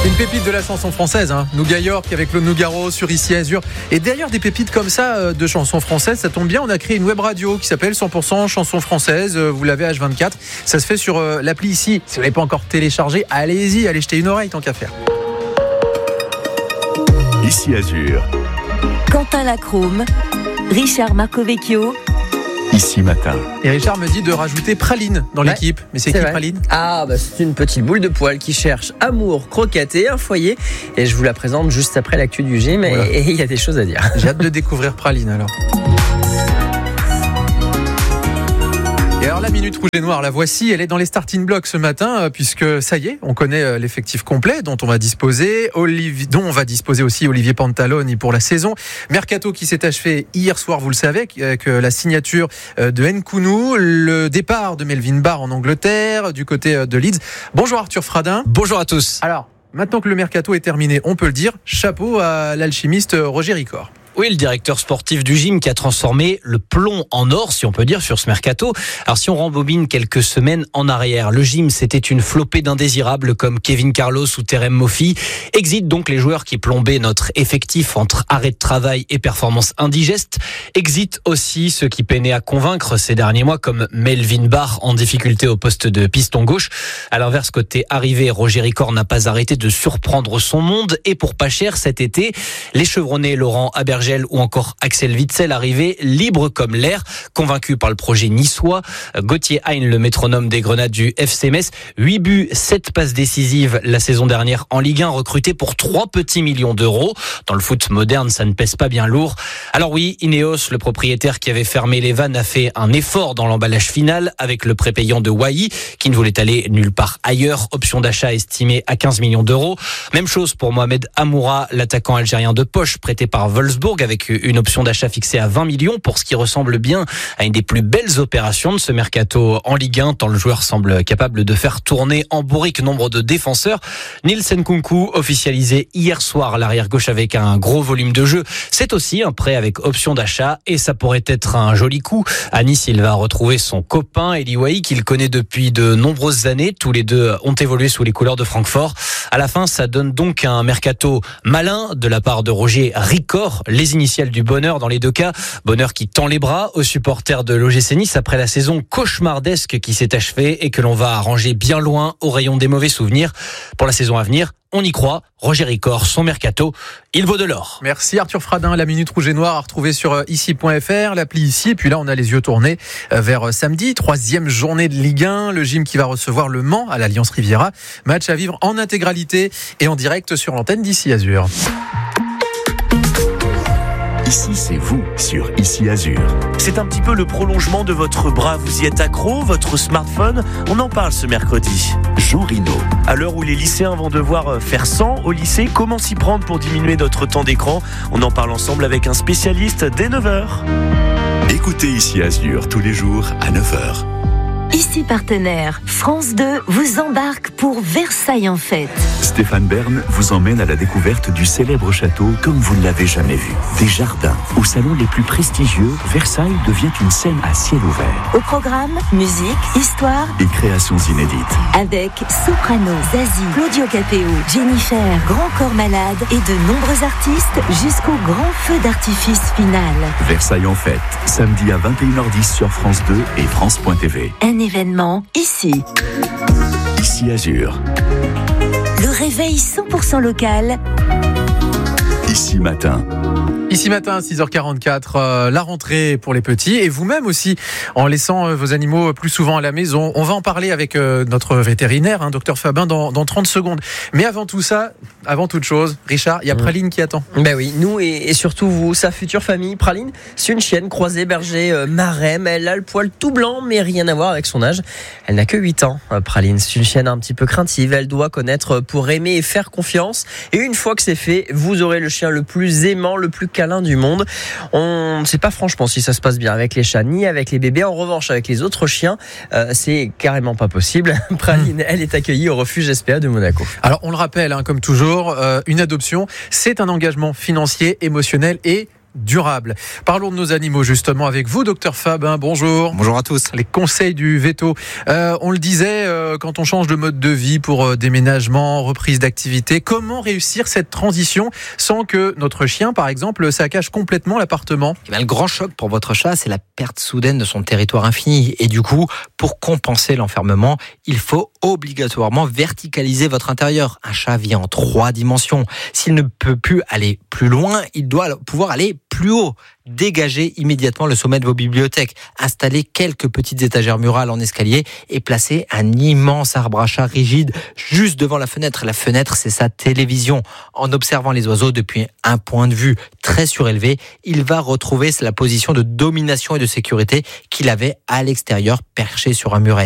Une pépite de la chanson française, Nougat York avec le Nougaro sur Ici Azur. Et derrière des pépites comme ça de chansons françaises, ça tombe bien, on a créé une web radio qui s'appelle 100% chansons françaises. Vous l'avez H24. Ça se fait sur l'appli Ici. Si vous ne l'avez pas encore téléchargé, allez-y, allez jeter une oreille tant qu'à faire. Ici Azur. Quentin Lacroum, Richard Marcovecchio. Ici Matin. Et Richard me dit de rajouter Praline dans l'équipe. Mais c'est qui vrai. Praline ? C'est une petite boule de poil qui cherche amour, croquette et un foyer. Et je vous la présente juste après l'actu du gym. Voilà. Et il y a des choses à dire. J'ai hâte de découvrir Praline alors. Et alors la Minute Rouge et Noire, la voici, elle est dans les starting blocks ce matin, puisque ça y est, on connaît l'effectif complet dont on va disposer, dont on va disposer aussi Olivier Pantaloni pour la saison. Mercato qui s'est achevé hier soir, vous le savez, avec la signature de Nkunku, le départ de Melvin Barr en Angleterre, du côté de Leeds. Bonjour Arthur Fradin. Bonjour à tous. Alors, maintenant que le mercato est terminé, on peut le dire, chapeau à l'alchimiste Roger Ricor. Oui, le directeur sportif du gym qui a transformé le plomb en or, si on peut dire, sur ce mercato. Alors, si on rembobine quelques semaines en arrière, le gym, c'était une flopée d'indésirables comme Kevin Carlos ou Terem Moffi. Exit donc les joueurs qui plombaient notre effectif entre arrêt de travail et performances indigestes. Exit aussi ceux qui peinaient à convaincre ces derniers mois, comme Melvin Barr en difficulté au poste de piston gauche. À l'inverse, côté arrivée, Roger Ricor n'a pas arrêté de surprendre son monde. Et pour pas cher, cet été, les chevronnés Laurent Aberger ou encore Axel Witsel arrivés libres comme l'air, convaincus par le projet niçois. Gauthier Hein, le métronome des Grenades du FC Metz, 8 buts, 7 passes décisives la saison dernière en Ligue 1, recruté pour 3 petits millions d'euros. Dans le foot moderne, ça ne pèse pas bien lourd. Alors oui, Ineos, le propriétaire qui avait fermé les vannes, a fait un effort dans l'emballage final avec le prépayant de Wai, qui ne voulait aller nulle part ailleurs. Option d'achat estimée à 15 millions d'euros. Même chose pour Mohamed Amoura, l'attaquant algérien de poche, prêté par Wolfsburg, avec une option d'achat fixée à 20 millions pour ce qui ressemble bien à une des plus belles opérations de ce mercato en Ligue 1, tant le joueur semble capable de faire tourner en bourrique nombre de défenseurs. Nils Nkunku, officialisé hier soir, l'arrière gauche avec un gros volume de jeu, c'est aussi un prêt avec option d'achat et ça pourrait être un joli coup. À Nice, il va retrouver son copain Eli Wahi qu'il connaît depuis de nombreuses années. Tous les deux ont évolué sous les couleurs de Francfort. À la fin, ça donne donc un mercato malin de la part de Roger Ricor. Les initiales du bonheur dans les deux cas. Bonheur qui tend les bras aux supporters de l'OGC Nice après la saison cauchemardesque qui s'est achevée et que l'on va arranger bien loin au rayon des mauvais souvenirs. Pour la saison à venir, on y croit. Roger Ricor, son mercato, il vaut de l'or. Merci Arthur Fradin. La Minute Rouge et Noire à retrouver sur ici.fr, l'appli Ici. Et puis là, on a les yeux tournés vers samedi, 3e journée de Ligue 1. Le gym qui va recevoir le Mans à l'Alliance Riviera. Match à vivre en intégralité et en direct sur l'antenne d'Ici Azur. Ici, c'est vous sur Ici Azur. C'est un petit peu le prolongement de votre bras. Vous y êtes accro, votre smartphone. On en parle ce mercredi. Jean Rino. À l'heure où les lycéens vont devoir faire 100 au lycée, comment s'y prendre pour diminuer notre temps d'écran ? On en parle ensemble avec un spécialiste dès 9h. Écoutez Ici Azur tous les jours à 9h. Ici partenaire, France 2 vous embarque pour Versailles en fête. Stéphane Bern vous emmène à la découverte du célèbre château comme vous ne l'avez jamais vu. Des jardins aux salons les plus prestigieux, Versailles devient une scène à ciel ouvert. Au programme, musique, histoire et créations inédites. Avec Soprano, Zazie, Claudio Capéo, Jennifer, Grand Corps Malade et de nombreux artistes jusqu'au grand feu d'artifice final. Versailles en fête, samedi à 21h10 sur France 2 et France.tv. Un événement ici. Ici Azur. Le réveil 100% local. Ici Matin. Ici Matin, 6h44, la rentrée pour les petits et vous-même aussi, en laissant vos animaux plus souvent à la maison. On va en parler avec notre vétérinaire, docteur Fabin, dans 30 secondes. Mais avant tout ça, avant toute chose, Richard, il y a Praline qui attend. Ben oui, nous et surtout vous, sa future famille. Praline, c'est une chienne croisée berger marème. Elle a le poil tout blanc, mais rien à voir avec son âge. Elle n'a que 8 ans, Praline. C'est une chienne un petit peu craintive. Elle doit connaître pour aimer et faire confiance. Et une fois que c'est fait, vous aurez le chien le plus aimant, le plus câlin du monde. On ne sait pas franchement si ça se passe bien avec les chats ni avec les bébés. En revanche, avec les autres chiens, c'est carrément pas possible. Praline, elle est accueillie au refuge SPA de Monaco. Alors, on le rappelle, comme toujours, une adoption, c'est un engagement financier, émotionnel et durable. Parlons de nos animaux justement avec vous, docteur Fabin. Bonjour. Bonjour à tous. Les conseils du veto. On le disait, quand on change de mode de vie pour déménagement, reprise d'activité, comment réussir cette transition sans que notre chien, par exemple, saccage complètement l'appartement ? Le grand choc pour votre chat, c'est la perte soudaine de son territoire infini. Et du coup, pour compenser l'enfermement, il faut obligatoirement verticaliser votre intérieur. Un chat vit en 3 dimensions. S'il ne peut plus aller plus loin, il doit pouvoir aller plus haut. Dégagez immédiatement le sommet de vos bibliothèques. Installez quelques petites étagères murales en escalier et placez un immense arbre à chat rigide juste devant la fenêtre. La fenêtre, c'est sa télévision. En observant les oiseaux depuis un point de vue très surélevé, il va retrouver la position de domination et de sécurité qu'il avait à l'extérieur, perché sur un muret.